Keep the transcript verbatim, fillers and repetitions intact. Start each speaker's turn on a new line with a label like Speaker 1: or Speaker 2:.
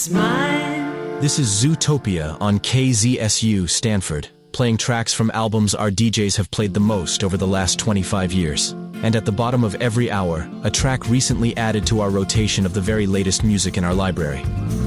Speaker 1: Smile.
Speaker 2: This is Zootopia on K Z S U Stanford, playing tracks from albums our D Js have played the most over the last twenty-five years. And at the bottom of every hour, a track recently added to our rotation of the very latest music in our library.